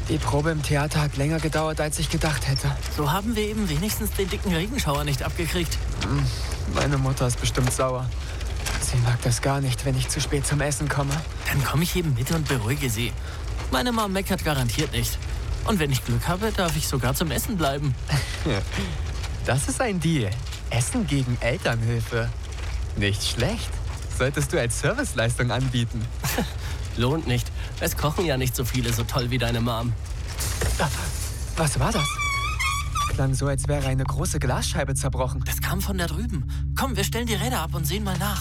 Die Probe im Theater hat länger gedauert, als ich gedacht hätte. So haben wir eben wenigstens den dicken Regenschauer nicht abgekriegt. Meine Mutter ist bestimmt sauer. Sie mag das gar nicht, wenn ich zu spät zum Essen komme. Dann komme ich eben mit und beruhige sie. Meine Mom meckert garantiert nicht. Und wenn ich Glück habe, darf ich sogar zum Essen bleiben. Das ist ein Deal. Essen gegen Elternhilfe. Nicht schlecht. Solltest du als Serviceleistung anbieten. Lohnt nicht. Es kochen ja nicht so viele so toll wie deine Mom. Was war das? Klang so, als wäre eine große Glasscheibe zerbrochen. Das kam von da drüben. Komm, wir stellen die Räder ab und sehen mal nach.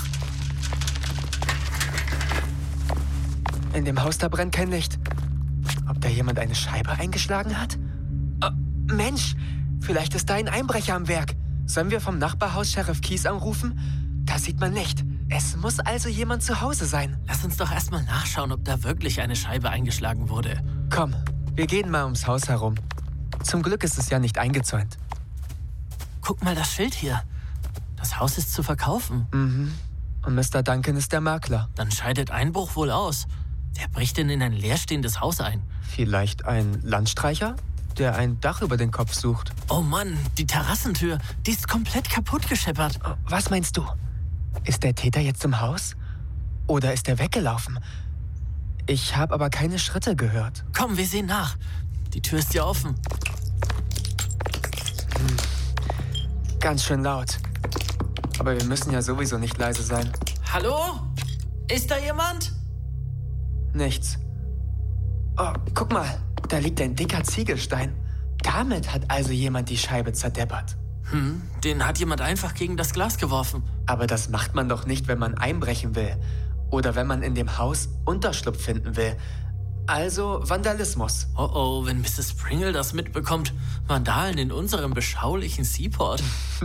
In dem Haus, da brennt kein Licht. Ob da jemand eine Scheibe eingeschlagen hat? Mensch, vielleicht ist da ein Einbrecher am Werk. Sollen wir vom Nachbarhaus Sheriff Keys anrufen? Da sieht man Licht. Es muss also jemand zu Hause sein. Lass uns doch erstmal nachschauen, ob da wirklich eine Scheibe eingeschlagen wurde. Komm, wir gehen mal ums Haus herum. Zum Glück ist es ja nicht eingezäunt. Guck mal das Schild hier. Das Haus ist zu verkaufen. Und Mr. Duncan ist der Makler. Dann scheidet Einbruch wohl aus. Wer bricht denn in ein leerstehendes Haus ein? Vielleicht ein Landstreicher, der ein Dach über den Kopf sucht. Oh Mann, die Terrassentür, die ist komplett kaputt gescheppert. Was meinst du? Ist der Täter jetzt im Haus? Oder ist er weggelaufen? Ich habe aber keine Schritte gehört. Komm, wir sehen nach. Die Tür ist ja offen. Ganz schön laut. Aber wir müssen ja sowieso nicht leise sein. Hallo? Ist da jemand? Nichts. Oh, guck mal, da liegt ein dicker Ziegelstein. Damit hat also jemand die Scheibe zerdeppert. Den hat jemand einfach gegen das Glas geworfen. Aber das macht man doch nicht, wenn man einbrechen will. Oder wenn man in dem Haus Unterschlupf finden will. Also Vandalismus. Oh, wenn Mrs. Pringle das mitbekommt. Vandalen in unserem beschaulichen Seaport.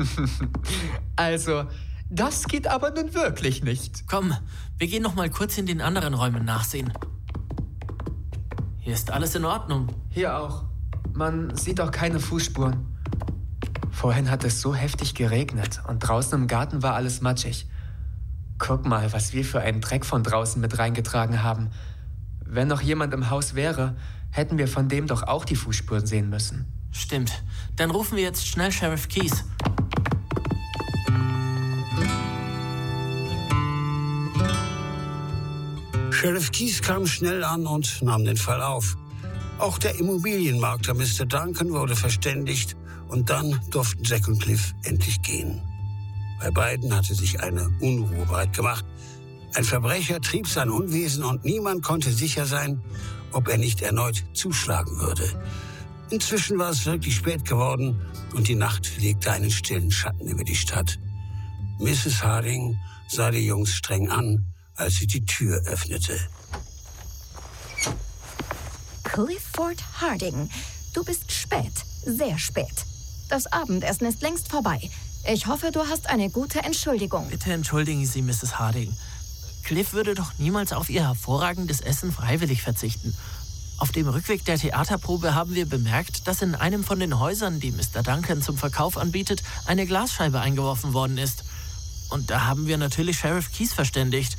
Also, das geht aber nun wirklich nicht. Komm, wir gehen noch mal kurz in den anderen Räumen nachsehen. Hier ist alles in Ordnung. Hier auch. Man sieht auch keine Fußspuren. Vorhin hat es so heftig geregnet und draußen im Garten war alles matschig. Guck mal, was wir für einen Dreck von draußen mit reingetragen haben. Wenn noch jemand im Haus wäre, hätten wir von dem doch auch die Fußspuren sehen müssen. Stimmt. Dann rufen wir jetzt schnell Sheriff Keys. Sheriff Keys kam schnell an und nahm den Fall auf. Auch der Immobilienmakler Mr. Duncan wurde verständigt und dann durften Jack und Cliff endlich gehen. Bei beiden hatte sich eine Unruhe breit gemacht. Ein Verbrecher trieb sein Unwesen und niemand konnte sicher sein, ob er nicht erneut zuschlagen würde. Inzwischen war es wirklich spät geworden und die Nacht legte einen stillen Schatten über die Stadt. Mrs. Harding sah die Jungs streng an, als sie die Tür öffnete. Clifford Harding, du bist spät, sehr spät. Das Abendessen ist längst vorbei. Ich hoffe, du hast eine gute Entschuldigung. Bitte entschuldigen Sie, Mrs. Harding. Cliff würde doch niemals auf ihr hervorragendes Essen freiwillig verzichten. Auf dem Rückweg der Theaterprobe haben wir bemerkt, dass in einem von den Häusern, die Mr. Duncan zum Verkauf anbietet, eine Glasscheibe eingeworfen worden ist. Und da haben wir natürlich Sheriff Keys verständigt.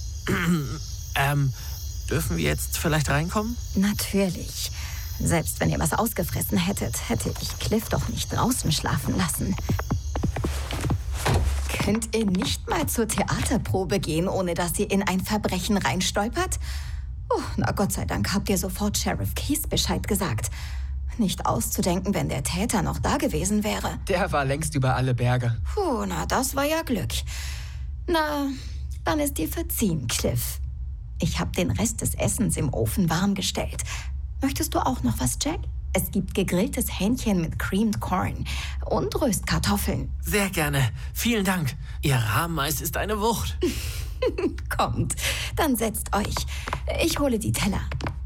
Dürfen wir jetzt vielleicht reinkommen? Natürlich. Selbst wenn ihr was ausgefressen hättet, hätte ich Cliff doch nicht draußen schlafen lassen. Könnt ihr nicht mal zur Theaterprobe gehen, ohne dass ihr in ein Verbrechen reinstolpert? Oh, na Gott sei Dank habt ihr sofort Sheriff Keys Bescheid gesagt. Nicht auszudenken, wenn der Täter noch da gewesen wäre. Der war längst über alle Berge. Puh, na das war ja Glück. Na, dann ist dir verziehen, Cliff. Ich habe den Rest des Essens im Ofen warm gestellt. Möchtest du auch noch was, Jack? Es gibt gegrilltes Hähnchen mit Creamed Corn und Röstkartoffeln. Sehr gerne. Vielen Dank. Ihr Rahmeneis ist eine Wucht. Kommt, dann setzt euch. Ich hole die Teller.